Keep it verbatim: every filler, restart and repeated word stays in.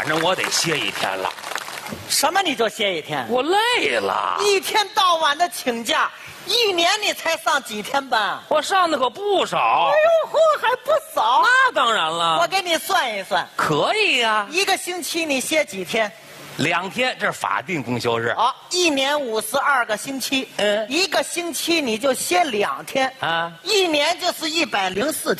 反正我得歇一天了。 什么你就歇一天？ 我累了， 一天到晚的请假，一年你才上几天班？ 我上的可不少。 哎呦嚯，还不少。 那当然了， 我给你算一算， 可以呀、 一个星期你歇几天？ 两天，这是法定公休日。 好，一年五十二个星期， 嗯一个星期你就歇两天， 啊， 一年就是一百零四。